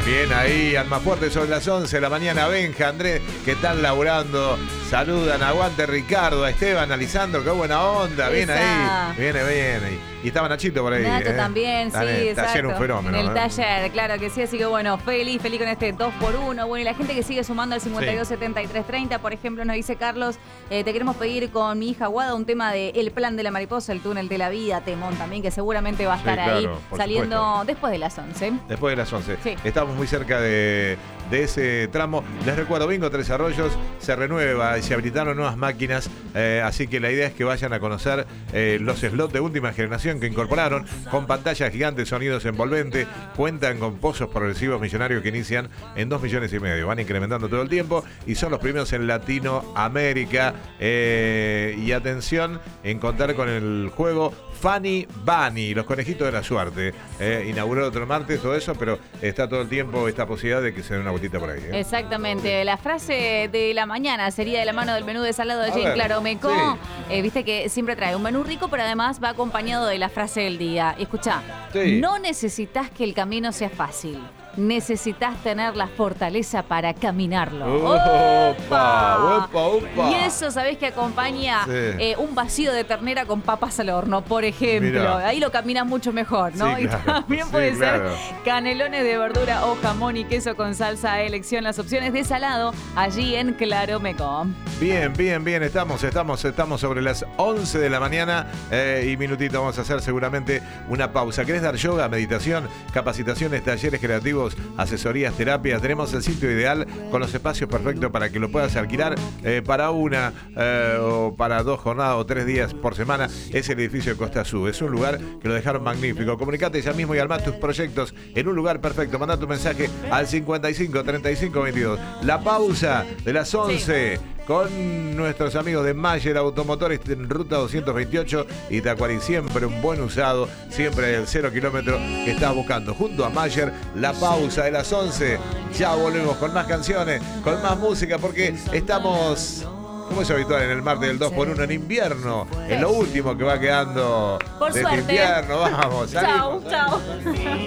Bien ahí, Almafuerte sobre las 11 de la mañana. Benja, Andrés, que están laburando. Saludan, aguante Ricardo, a Esteban, a Lisandro, qué buena onda. Bien ahí, viene. Y estaba Nachito por ahí. Nacho también, sí, exacto. Taller un fenómeno. En el taller, claro que sí. Así que bueno, feliz con este 2x1. Bueno, y la gente que sigue sumando al 527330, por ejemplo, nos dice Carlos, te queremos pedir con mi hija Guada un tema de El Plan de la Mariposa, el túnel de la vida, temón también, que seguramente va a estar ahí saliendo supuesto. Después de las 11. Después de las 11. Sí. Estamos muy cerca de ese tramo. Les recuerdo, Bingo Tres Arroyos se renueva y se habilitaron nuevas máquinas, así que la idea es que vayan a conocer los slots de última generación que incorporaron, con pantallas gigantes, sonidos envolventes, cuentan con pozos progresivos millonarios que inician en 2,5 millones. Van incrementando todo el tiempo y son los primeros en Latinoamérica. Y atención en contar con el juego Funny Bunny, los conejitos de la suerte. Inauguró otro martes, todo eso, pero está todo el tiempo esta posibilidad de que se dé una vueltita por ahí. Exactamente. La frase de la mañana sería de la mano del menú de salado de Jane Claromecó. Sí. Viste que siempre trae un menú rico, pero además va acompañado de la frase del día. Escuchá, no necesitas que el camino sea fácil. Necesitas tener la fortaleza para caminarlo. ¡Opa! Y eso, ¿sabés que acompaña un vacío de ternera con papas al horno, por ejemplo? Mirá. Ahí lo caminas mucho mejor, ¿no? Sí, claro. Y también puede ser canelones de verdura o jamón y queso con salsa a elección. Las opciones de salado allí en Claromecó. Bien. Estamos sobre las 11 de la mañana y minutito vamos a hacer seguramente una pausa. ¿Querés dar yoga, meditación, capacitaciones, talleres creativos, asesorías, terapias? Tenemos el sitio ideal con los espacios perfectos para que lo puedas alquilar para una o para 2 jornadas o 3 días por semana. Es el edificio de Costa Azul. Es un lugar que lo dejaron magnífico. Comunicate ya mismo y armá tus proyectos en un lugar perfecto. Mandá tu mensaje al 55 35 22. La pausa de las 11. Con nuestros amigos de Mayer Automotores en ruta 228 y Tacuarí. Siempre un buen usado, siempre el 0 kilómetro que estás buscando. Junto a Mayer, la pausa de las 11. Ya volvemos con más canciones, con más música, porque estamos, como es habitual en el martes del 2x1 en invierno. Es lo último que va quedando por de suerte. Invierno. Vamos, salimos. Chau.